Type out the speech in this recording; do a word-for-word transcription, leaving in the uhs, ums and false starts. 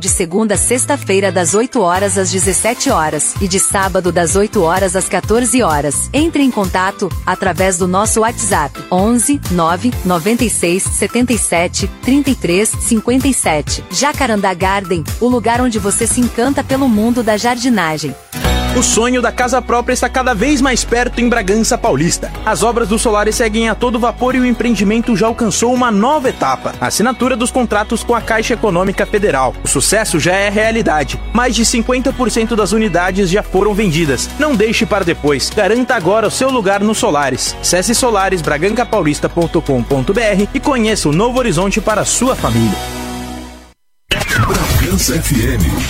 de segunda a sexta-feira das oito horas às dezessete horas e de sábado das oito horas às quatorze horas. Entre em contato através do nosso WhatsApp onze nove noventa e seis setenta e sete trinta e três cinquenta e sete. Jacarandá Garden, o lugar onde você se encanta pelo mundo da jardinagem. O sonho da casa própria está cada vez mais perto em Bragança Paulista. As obras do Solaris seguem a todo vapor e o empreendimento já alcançou uma nova etapa: a assinatura dos contratos com a Caixa Econômica Federal. O sucesso já é realidade. Mais de cinquenta por cento das unidades já foram vendidas. Não deixe para depois. Garanta agora o seu lugar no Solaris. Acesse solares braganca paulista ponto com ponto br e conheça o novo horizonte para a sua família. Bragança F M